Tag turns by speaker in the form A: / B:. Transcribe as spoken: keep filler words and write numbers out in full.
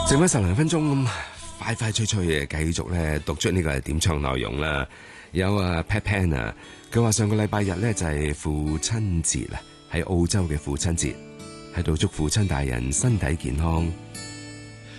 A: 剩翻十零分鐘咁，快快脆脆嘅繼續咧讀出呢個係點唱內容啦。有啊 Pat Pan 啊，佢話上個禮拜日咧就係父親節啊，喺澳洲嘅父親節，喺度祝父親大人身體健康，